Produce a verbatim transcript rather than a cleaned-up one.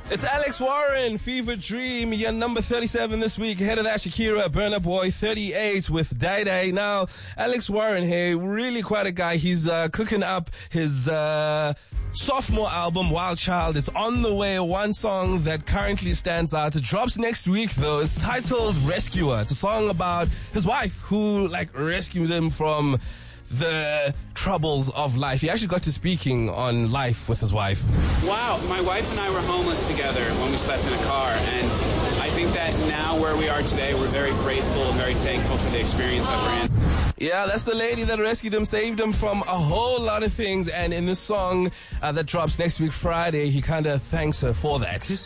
It's Alex Warren, Fever Dream, your number thirty-seven this week. Ahead of that, Shakira, Burna Boy, thirty-eight with Day Day. Now, Alex Warren here, really quite a guy. He's uh, cooking up his uh, sophomore album, Wild Child. It's on the way. One song that currently stands out. It drops next week, though. It's titled Rescuer. It's a song about his wife who, like, rescued him from the troubles of life. He actually got to speaking on life with his wife. Wow, my wife and I were homeless together when we slept in a car, and I think that now where we are today, we're very grateful and very thankful for the experience that we're in. Yeah, that's the lady that rescued him, saved him from a whole lot of things, and in this song uh, that drops next week Friday, he kind of thanks her for that.